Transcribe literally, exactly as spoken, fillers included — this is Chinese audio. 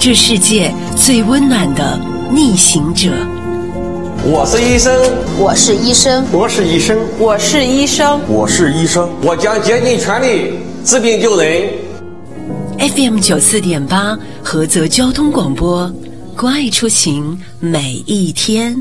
这世界最温暖的逆行者。 我是医生， 我是医生， 我是医生， 我是医生， 我是医生， 我将竭尽全力治病救人。 F M 九四点八，菏泽交通广播，关爱出行每一天。